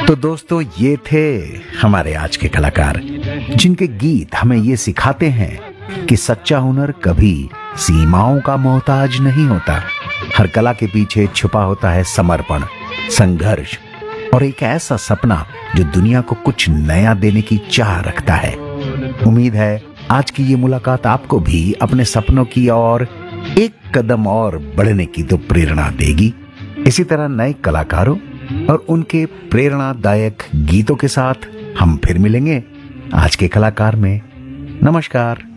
तो दोस्तों, ये थे हमारे आज के कलाकार, जिनके गीत हमें ये सिखाते हैं कि सच्चा हुनर कभी सीमाओं का मोहताज नहीं होता। हर कला के पीछे छुपा होता है समर्पण, संघर्ष और एक ऐसा सपना जो दुनिया को कुछ नया देने की चाह रखता है। उम्मीद है आज की ये मुलाकात आपको भी अपने सपनों की ओर एक कदम और बढ़ने की तो प्रेरणा देगी। इसी तरह नए कलाकारों और उनके प्रेरणादायक गीतों के साथ हम फिर मिलेंगे आज के कलाकार में। नमस्कार।